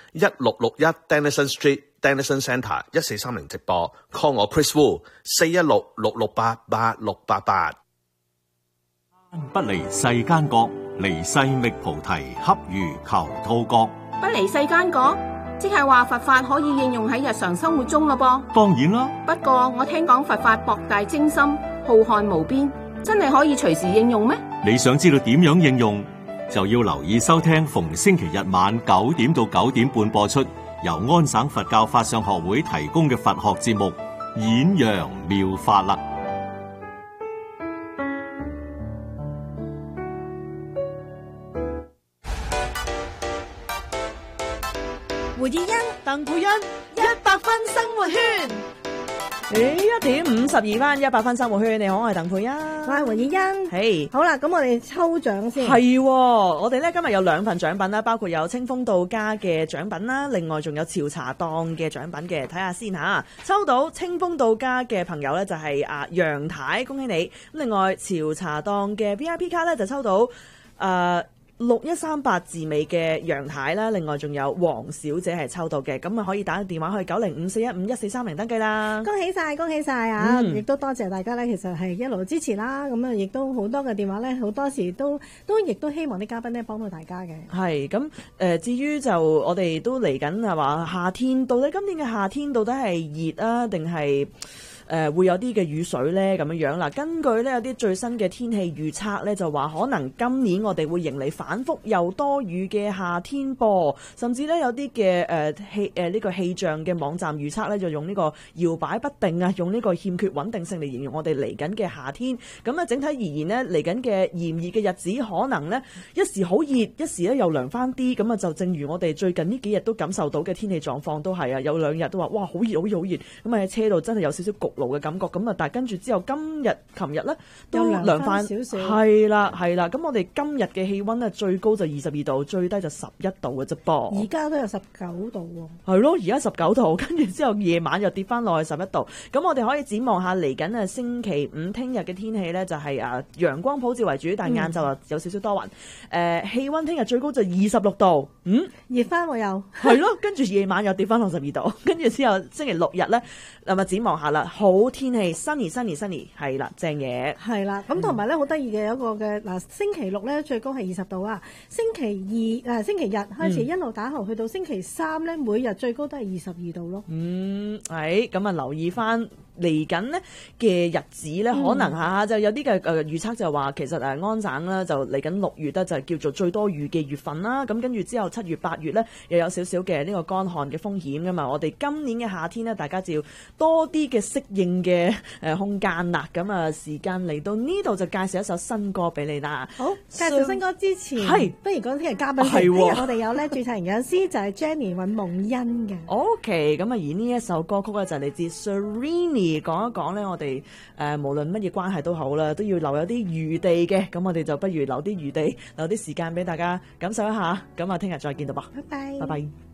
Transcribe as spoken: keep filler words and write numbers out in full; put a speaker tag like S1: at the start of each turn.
S1: 一六六一 Denison Street、Denison Centre 一四三零直播 ，call 我 Chris Wu 四一六六六八八六八八。
S2: 不離世間覺，離世覓菩提，恰如求兔角。
S3: 不離世間覺，即係話佛法可以應用喺日常生活中咯噃。
S2: 當然啦，
S3: 不過我聽講佛法博大精深，浩瀚無邊，真係可以隨時應用咩？
S2: 你想知道點樣應用，就要留意收聽逢星期日晚九點到九點半播出，由安省佛教法相學會提供嘅佛學節目《演揚妙法》啦。
S4: 胡以欣、
S5: 鄧佩欣，
S4: 一百分生活圈。
S5: 誒，一點五十二分，一百分生活圈。你好，我係鄧佩欣，
S4: 我係胡以欣。
S5: 係，
S4: 好啦，咁我哋抽獎先。
S5: 係，我哋咧今日有兩份獎品啦，包括有清風到家嘅獎品啦，另外仲有潮茶檔嘅獎品嘅，睇下先吓。抽到清風到家嘅朋友咧就係阿楊太，恭喜你。咁另外潮茶檔嘅 V I P 卡咧就抽到誒。六一三八字尾嘅楊太啦，另外仲有黃小姐係抽到嘅，咁啊可以打個電話去九零五四一五一四三零登記啦。
S4: 恭喜晒，恭喜晒啊！亦、嗯、都多謝大家咧，其實係一路支持啦。咁啊，亦都好多嘅電話咧，好多時都都亦都希望啲嘉賓咧幫到大家嘅。係
S5: 咁誒，至於就我哋都嚟緊係話夏天，到底今年嘅夏天到底係熱啊，定係？誒、呃、會有啲嘅雨水咧咁樣樣啦，根據呢有啲最新嘅天氣預測咧，就話可能今年我哋會迎嚟反覆又多雨嘅夏天噃，甚至咧有啲嘅誒氣誒呢個氣象嘅網站預測咧，就用呢個搖擺不定啊，用呢個欠缺穩定性嚟形容我哋嚟緊嘅夏天。咁啊，整體而言呢，嚟緊嘅炎熱嘅日子可能呢一時好熱，一時咧又涼翻啲。咁啊，就正如我哋最近呢幾日都感受到嘅天氣狀況都係啊，有兩日都話哇好熱好熱好熱，咁啊喺車度真係有少少焗路嘅感覺，咁啊，但係跟住之後，今日、琴日咧都涼翻少少，係啦，係啦。咁我哋今日嘅氣溫咧，最高就二十二度，最低就十一度嘅啫噃。
S4: 而家都有十九度喎。
S5: 係咯，而家十九度，跟住之後夜晚又跌翻落去十一度。咁我哋可以展望下嚟緊啊星期五聽日嘅天氣咧，就係啊陽光普照為主，但係晏晝啊有少少多雲。誒、嗯呃、氣溫聽日最高就二十六度，嗯，
S4: 熱翻喎又。
S5: 係咯，跟住夜晚又跌翻落十二度，跟住之後星期六日咧，咁啊展望下啦，好天氣 sunny sunny sunny 係啦，正嘢
S4: 係啦。咁同埋咧好得意嘅有一個嘅嗱，星期六咧最高係二十度啊，星期二誒、呃、星期日開始一路打後、嗯、去到星期三咧，每日最高都係二十二度咯。嗯，
S5: 係咁啊，留意翻嚟緊呢嘅日子咧、嗯，可能下就有啲嘅誒預測就話其實誒安省啦就嚟緊六月咧就係叫做最多雨嘅月份啦。咁跟住之後七月八月咧又有少少嘅呢個乾旱嘅風險噶嘛。我哋今年嘅夏天咧，大家就要多啲嘅適應嘅誒空間啦。咁啊，時間嚟到呢度就介紹一首新歌俾你啦。
S4: 好，介紹新歌之前，
S5: 係
S4: 不如講聽日嘉賓先。聽日我哋有咧註冊營養師就係 Jenny 尹夢欣嘅。
S5: OK，咁啊，而呢一首歌曲咧就嚟自 Serrini， 講一講咧，我哋誒、呃、無論乜嘢關係都好啦，都要留有啲餘地嘅。咁我哋就不如留啲餘地，留啲時間俾大家感受一下。咁啊，聽日再見到噃。
S4: 拜拜。
S5: 拜拜。